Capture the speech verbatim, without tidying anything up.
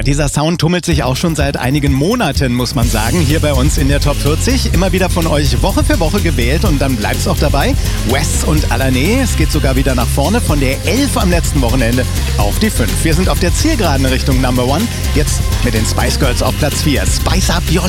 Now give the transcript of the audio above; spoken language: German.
dieser Sound tummelt sich auch schon seit einigen Monaten, muss man sagen, hier bei uns in der Top vierzig. Immer wieder von euch Woche für Woche gewählt und dann bleibt es auch dabei. Wes und Alané, es geht sogar wieder nach vorne von der elf am letzten Wochenende auf die fünf. Wir sind auf der Zielgeraden Richtung Number One. Jetzt mit den Spice Girls auf Platz vier. Spice Up Your